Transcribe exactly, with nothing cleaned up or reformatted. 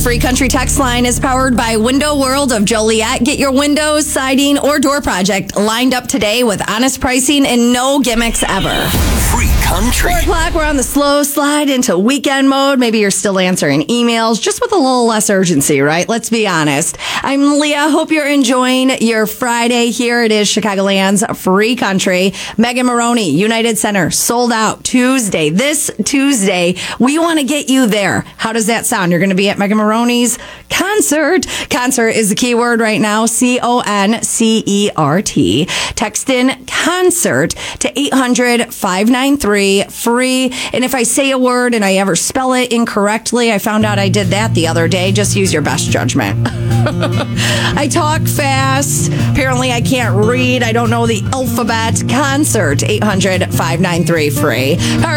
Free Country text line is powered by Window World of Joliet. Get your windows, siding, or door project lined up today with honest pricing and no gimmicks ever. Free Country. Four o'clock, we're on the slow slide into weekend mode. Maybe you're still answering emails, just with a little less urgency, right? Let's be honest. I'm Leah. Hope you're enjoying your Friday. Here it is, Chicagoland's Free Country. Megan Maroney, United Center, sold out Tuesday. This Tuesday, we want to get you there. How does that sound? You're going to be at Megan Maroney's concert. Concert is the key word right now, C O N C E R T. Text in concert to eight hundred, five nine three, free. And if I say a word and I ever spell it incorrectly, I found out I did that the other day. Just use your best judgment. I talk fast. Apparently I can't read. I don't know the alphabet. Concert, eight hundred, five nine three, free.